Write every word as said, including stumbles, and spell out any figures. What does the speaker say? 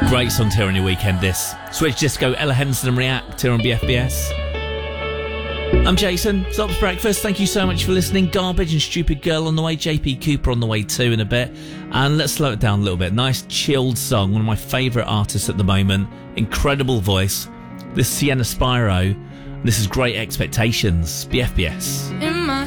Great songs here on your weekend, this. Switch Disco, Ella Henderson and React here on B F B S. I'm Jason, Stops Breakfast. Thank you so much for listening. Garbage and Stupid Girl on the way. J P Cooper on the way too in a bit. And let's slow it down a little bit. Nice chilled song. One of my favourite artists at the moment. Incredible voice. This is Sienna Spyro. This is Great Expectations. B F B S. In my